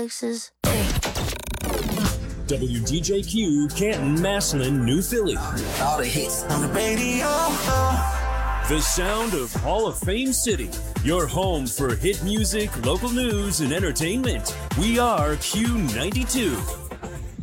places. WDJQ, Canton, Massillon, New Philly. All the hits on the radio. The sound of Hall of Fame City. Your home for hit music, local news, and entertainment. We are Q92.